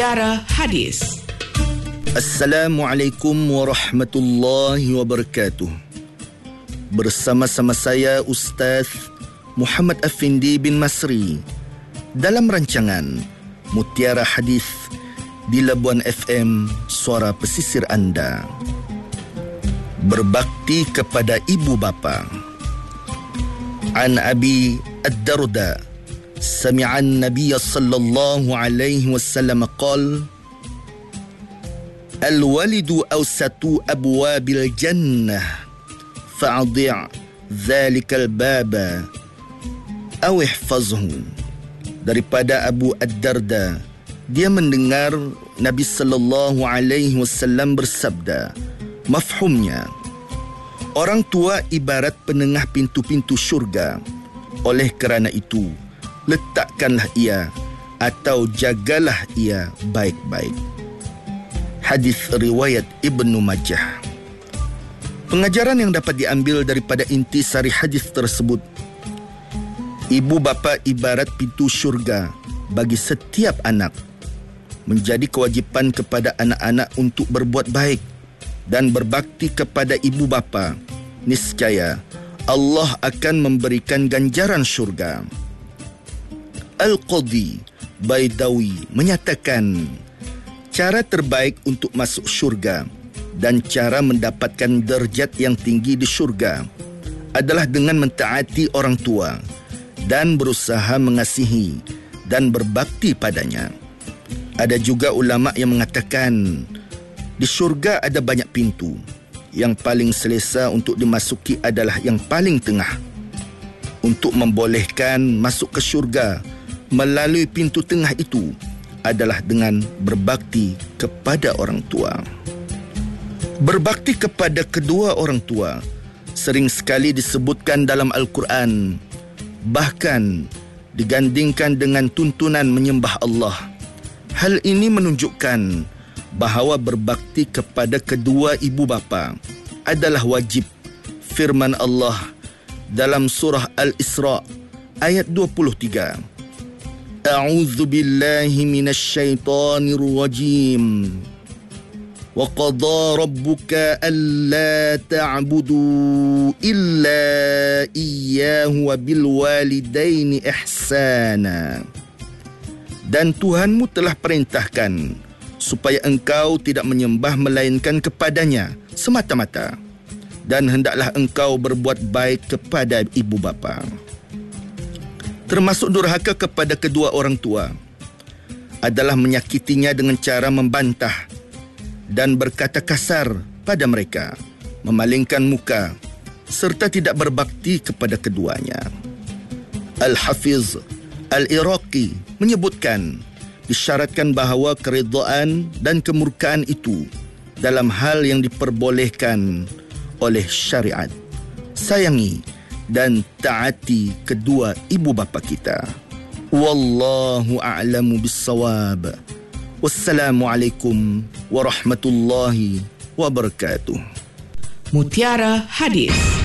Mutiara Hadis. Assalamualaikum warahmatullahi wabarakatuh. Bersama-sama saya Ustaz Muhammad Afindi bin Masri dalam rancangan Mutiara Hadis di Labuan FM, suara pesisir anda. Berbakti kepada ibu bapa. An Abi Ad-Darda سمع النبي صلى الله عليه وسلم قال الوالد أوسط أبواب الجنة فأضع ذلك الباب أو احفظه. Daripada Abu Ad-Darda, dia mendengar Nabi sallallahu alaihi wasallam bersabda, mafhumnya, orang tua ibarat penengah pintu-pintu syurga. Oleh kerana itu, letakkanlah ia atau jagalah ia baik-baik. Hadis riwayat Ibnu Majah. Pengajaran yang dapat diambil daripada intisari hadis tersebut, ibu bapa ibarat pintu syurga bagi setiap anak. Menjadi kewajipan kepada anak-anak untuk berbuat baik dan berbakti kepada ibu bapa. Niscaya Allah akan memberikan ganjaran syurga. Al-Qadhi Baidawi menyatakan, cara terbaik untuk masuk syurga dan cara mendapatkan derajat yang tinggi di syurga adalah dengan mentaati orang tua dan berusaha mengasihi dan berbakti padanya. Ada juga ulama yang mengatakan, di syurga ada banyak pintu. Yang paling selesa untuk dimasuki adalah yang paling tengah. Untuk membolehkan masuk ke syurga melalui pintu tengah itu adalah dengan berbakti kepada orang tua. Berbakti kepada kedua orang tua sering sekali disebutkan dalam Al-Quran, bahkan digandingkan dengan tuntunan menyembah Allah. Hal ini menunjukkan bahawa berbakti kepada kedua ibu bapa adalah wajib. Firman Allah dalam surah Al-Isra ayat 23, A'udzu billahi minasy syaithanir rajim. Wa qadha rabbuka alla ta'budu illa iyyahu wa bil walidaini ihsana. Dan Tuhanmu telah perintahkan supaya engkau tidak menyembah melainkan kepadanya semata-mata, dan hendaklah engkau berbuat baik kepada ibu bapa. Termasuk durhaka kepada kedua orang tua adalah menyakitinya dengan cara membantah dan berkata kasar pada mereka, memalingkan muka serta tidak berbakti kepada keduanya. Al-Hafiz Al-Iraqi menyebutkan, disyaratkan bahawa keridaan dan kemurkaan itu dalam hal yang diperbolehkan oleh syariat. Sayangi dan taati kedua ibu bapa kita. Wallahu a'lamu bis-shawab. Wassalamualaikum warahmatullahi wabarakatuh. Mutiara Hadis.